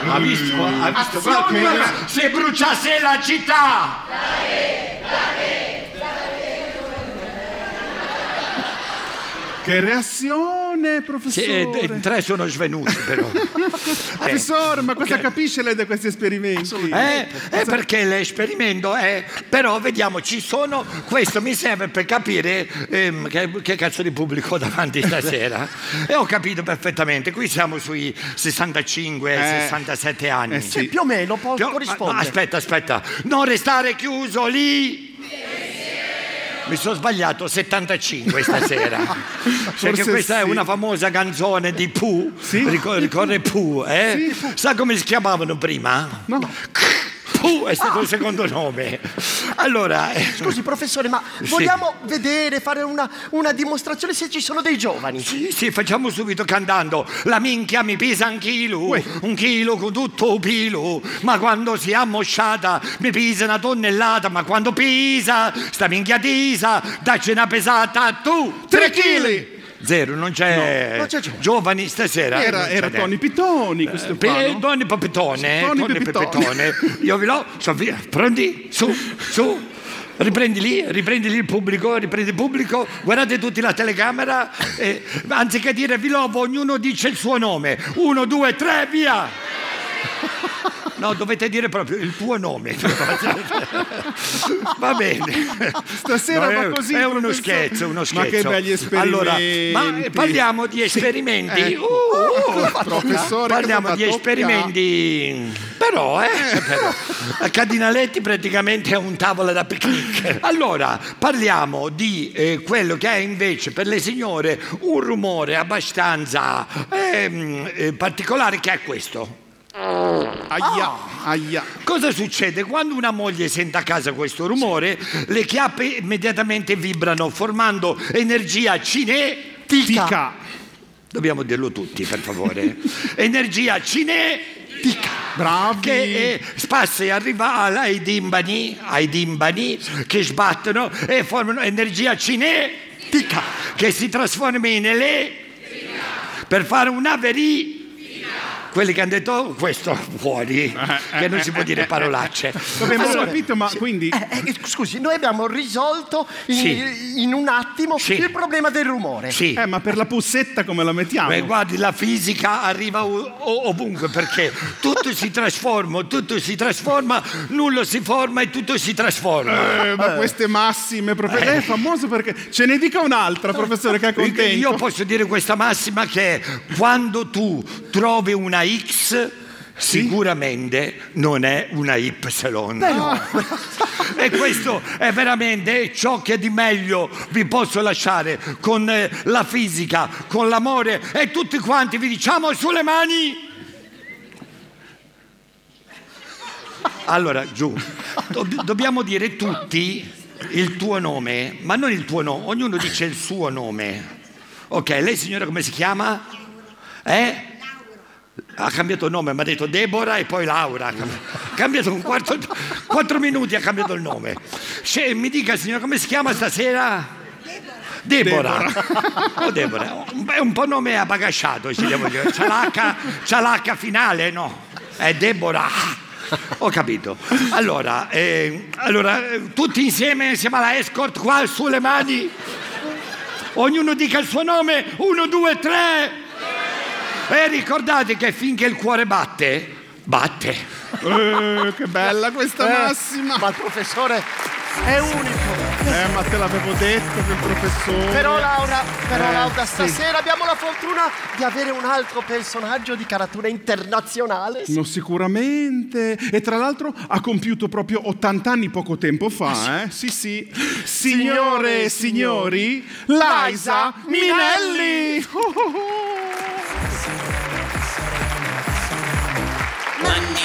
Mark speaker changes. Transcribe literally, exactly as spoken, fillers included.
Speaker 1: Ha visto? Ha visto? Guarda, se bruciasse la città!
Speaker 2: Che reazione, professore!
Speaker 1: Sì, tre sono svenuti però.
Speaker 2: Professore, ma cosa capisce lei da questi esperimenti?
Speaker 1: Eh, è perché l'esperimento è... Però vediamo, ci sono... Questo mi serve per capire ehm, che, che cazzo di pubblico ho davanti stasera. E ho capito perfettamente. Qui siamo sui sessantacinque sessantasette anni.
Speaker 2: eh sì.
Speaker 3: Sì, più o meno, può
Speaker 1: Più-
Speaker 3: corrispondere.
Speaker 1: no, aspetta, aspetta. Non restare chiuso lì. Mi sono sbagliato, settantacinque stasera. Perché questa
Speaker 2: sì.
Speaker 1: è una famosa canzone di Pooh.
Speaker 2: Sì?
Speaker 1: Ricor- Ricorda Pooh, eh?
Speaker 2: Sì, Pooh.
Speaker 1: Sa come si chiamavano prima?
Speaker 2: No.
Speaker 1: Pooh è stato il secondo nome. Allora, eh,
Speaker 3: Scusi, professore, ma
Speaker 1: Sì.
Speaker 3: vogliamo vedere, fare una, una dimostrazione se ci sono dei giovani?
Speaker 1: sì, sì, facciamo subito cantando. La minchia mi pesa un chilo,
Speaker 2: Uè.
Speaker 1: un chilo con tutto pilo, ma quando si è ammosciata mi pesa una tonnellata, ma quando pesa sta minchia tisa, dacci una pesata tu,
Speaker 2: Tre chili!
Speaker 1: Zero, non c'è,
Speaker 3: No, non c'è giovani.
Speaker 1: giovani stasera.
Speaker 2: Era,
Speaker 1: non c'è
Speaker 2: era
Speaker 1: niente.
Speaker 2: Tony Pitoni, questo qua,
Speaker 1: Pe-
Speaker 2: no?
Speaker 1: Tony Papetone,
Speaker 2: Tony
Speaker 1: Tony
Speaker 2: Pepitone.
Speaker 1: Papetone. Io vi lo so via. Pronti? Su, su. Riprendi lì, riprendi lì il pubblico, riprendi il pubblico, guardate tutti la telecamera, e, anziché dire vi lovo, ognuno dice il suo nome. Uno, due, tre, via! No, dovete dire proprio il tuo nome. Va bene.
Speaker 2: Stasera
Speaker 1: No,
Speaker 2: va
Speaker 1: è-
Speaker 2: così,
Speaker 1: È uno
Speaker 2: professore.
Speaker 1: scherzo, uno scherzo.
Speaker 2: Ma che begli esperimenti.
Speaker 1: Allora, ma parliamo di esperimenti.
Speaker 2: ecco.
Speaker 1: Uh, uh,
Speaker 2: Professore,
Speaker 1: parliamo
Speaker 2: cosa
Speaker 1: di
Speaker 2: fa?
Speaker 1: esperimenti. Però, eh, però. A Cardinaletti praticamente è un tavolo da picnic. Allora, parliamo di eh, quello che è invece per le signore un rumore abbastanza ehm, eh, particolare, che è questo.
Speaker 2: Aia, aia.
Speaker 1: Cosa succede? Quando una moglie sente a casa questo rumore, le chiappe immediatamente vibrano, formando energia cinetica.
Speaker 2: Tica.
Speaker 1: Dobbiamo dirlo tutti, per favore. Energia cinetica.
Speaker 2: Bravi.
Speaker 1: Che eh, spassa e arriva ai dimbani, ai dimbani che sbattono e formano energia cinetica che si trasforma in ele per fare una verità. Quelli che hanno detto questo fuori, che non si può dire parolacce.
Speaker 2: Vabbè, ma ho
Speaker 1: Allora,
Speaker 2: capito, ma quindi...
Speaker 3: Eh, eh, scusi, noi abbiamo risolto in,
Speaker 1: Sì.
Speaker 3: in un attimo
Speaker 1: Sì.
Speaker 3: il problema del rumore.
Speaker 1: sì.
Speaker 2: Eh, ma per la pussetta come la mettiamo?
Speaker 1: Beh, guardi, la fisica arriva o- o- ovunque, perché tutto si trasforma, tutto si trasforma, nulla si forma e tutto si trasforma.
Speaker 2: Eh, ma queste massime, professore, lei è famoso perché... Ce ne dica un'altra, professore, che è contento.
Speaker 1: Io posso dire questa massima che è: quando tu trovi una X, sicuramente non è una Y. E questo è veramente ciò che di meglio vi posso lasciare con eh, la fisica, con l'amore, e tutti quanti vi diciamo sulle mani. Allora, giù, Dob- dobbiamo dire tutti il tuo nome, ma non il tuo nome, ognuno dice il suo nome. Ok, lei signora come si chiama? Eh? Ha cambiato nome, mi ha detto Deborah e poi Laura. Ha cambiato un quarto, quattro minuti, ha cambiato il nome. Cioè, mi dica signora come si chiama stasera? Deborah. Oh, Deborah. È un po' nome abagasciato, ci devo dire. C'ha l'H, c'ha l'H finale, no? È Deborah. Ho capito. Allora, eh, allora eh, tutti insieme, insieme alla escort, qua sulle mani. Ognuno dica il suo nome. Uno, due, tre. E ricordate che finché il cuore batte, batte.
Speaker 2: Eh, che bella questa
Speaker 3: Eh,
Speaker 2: massima.
Speaker 3: Ma il professore è unico.
Speaker 2: Eh, ma te l'avevo detto che il professore...
Speaker 3: Però Laura, però
Speaker 2: Eh,
Speaker 3: Laura,
Speaker 2: sì.
Speaker 3: stasera abbiamo la fortuna di avere un altro personaggio di caratura internazionale.
Speaker 2: No, sicuramente. E tra l'altro ha compiuto proprio ottanta anni poco tempo fa, eh? Sì, sì. Signore e signori, Liza Minnelli!